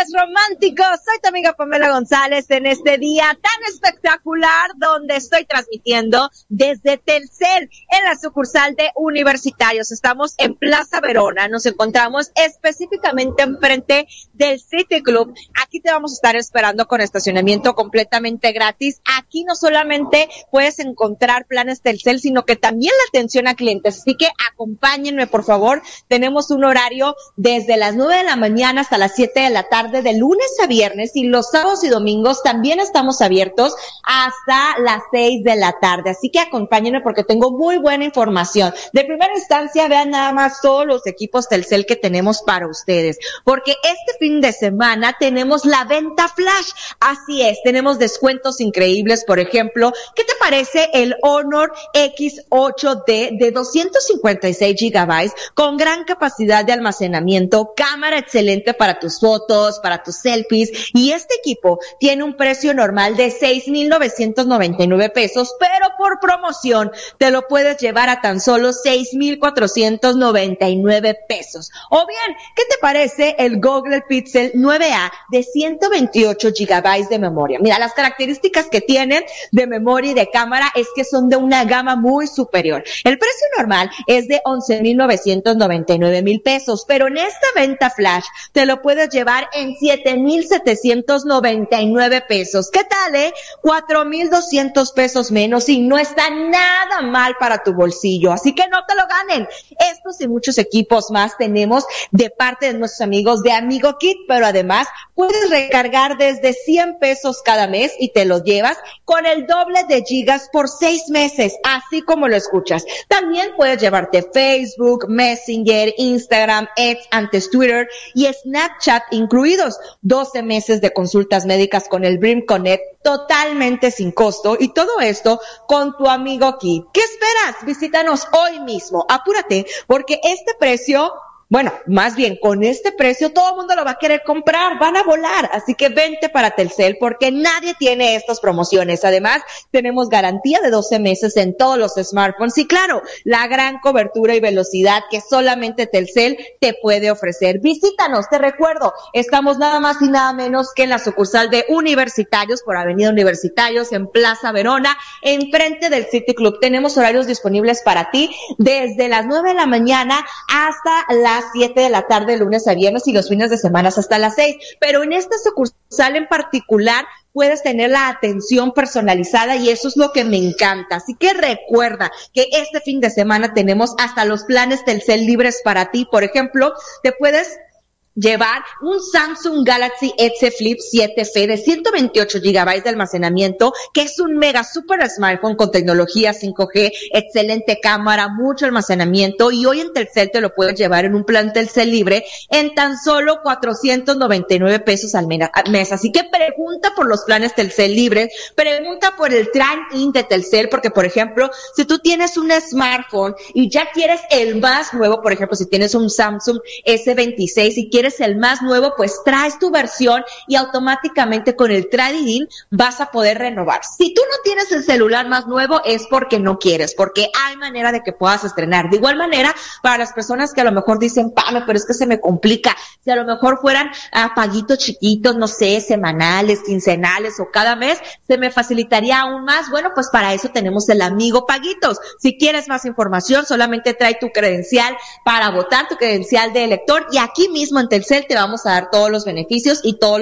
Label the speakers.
Speaker 1: días románticos. Soy tu amiga Pamela González en este día tan espectacular donde estoy transmitiendo desde Telcel en la sucursal de Universitarios. Estamos en Plaza Verona. Nos encontramos específicamente enfrente del City Club. Aquí te vamos a estar esperando con estacionamiento completamente gratis. Aquí no solamente puedes encontrar planes Telcel, sino que también la atención a clientes. Así que acompáñenme, por favor. Tenemos un horario desde las 9 de la mañana hasta las 7 de la tarde, de lunes a viernes, y los sábados y domingos también estamos abiertos hasta las 6 de la tarde. Así que acompáñenme porque tengo muy buena información. De primera instancia, vean nada más todos los equipos Telcel que tenemos para ustedes, porque este fin de semana tenemos la venta flash. Así es, tenemos descuentos increíbles. Por ejemplo, ¿qué te parece el Honor X8D de 256 gigabytes con gran capacidad de almacenamiento, cámara excelente para tus fotos, para tus selfies? Y este equipo tiene un precio normal de 6,999 pesos, pero por promoción te lo puedes llevar a tan solo 6,499 pesos. O bien, ¿qué te parece el Google Pixel 9A de 128 gigabytes de memoria? Mira, las características que tienen de memoria y de cámara es que son de una gama muy superior. El precio normal es de 11,999 pesos, pero en esta venta flash te lo puedes llevar en 7,799 pesos. ¿Qué tal, 4,200 pesos menos, y no está nada mal para tu bolsillo. Así que no te lo ganen. Estos y muchos equipos más tenemos de parte de nuestros amigos de Amigo Kit, pero además puedes recargar desde 100 pesos cada mes y te lo llevas con el doble de gigas por 6 meses, así como lo escuchas. También puedes llevarte Facebook, Messenger, Instagram, X, antes Twitter y Snapchat incluidos. 12 meses de consultas médicas con el Brim Connect totalmente sin costo, y todo esto con tu Amigo Kit. ¿Qué esperas? Visítanos hoy mismo. Apúrate, porque este precio, bueno, más bien, con este precio todo el mundo lo va a querer comprar, van a volar. Así que vente para Telcel porque nadie tiene estas promociones. Además, tenemos garantía de 12 meses en todos los smartphones y, claro, la gran cobertura y velocidad que solamente Telcel te puede ofrecer. Visítanos, te recuerdo, estamos nada más y nada menos que en la sucursal de Universitarios, por Avenida Universitarios, en Plaza Verona, enfrente del City Club. Tenemos horarios disponibles para ti desde las 9 de la mañana hasta las 7 de la tarde, lunes a viernes, y los fines de semana hasta las 6. Pero en esta sucursal en particular puedes tener la atención personalizada, y eso es lo que me encanta. Así que recuerda que este fin de semana tenemos hasta los planes Telcel libres para ti. Por ejemplo, te puedes llevar un Samsung Galaxy S Flip 7F de 128 gigabytes de almacenamiento, que es un mega super smartphone con tecnología 5G, excelente cámara, mucho almacenamiento, y hoy en Telcel te lo puedes llevar en un plan Telcel libre en tan solo 499 pesos al mes. Así que pregunta por los planes Telcel libres, pregunta por el Trade-in de Telcel, porque, por ejemplo, si tú tienes un smartphone y ya quieres el más nuevo, por ejemplo, si tienes un Samsung S26 y quieres el más nuevo, pues traes tu versión y automáticamente con el Trade-in vas a poder renovar. Si tú no tienes el celular más nuevo es porque no quieres, porque hay manera de que puedas estrenar. De igual manera, para las personas que a lo mejor dicen, Pame, pero es que se me complica, si a lo mejor fueran paguitos chiquitos, no sé, semanales, quincenales o cada mes, se me facilitaría aún más. Bueno, pues para eso tenemos el Amigo Paguitos. Si quieres más información, solamente trae tu credencial para votar, tu credencial de elector, y aquí mismo en Telcel te vamos a dar todos los beneficios y todos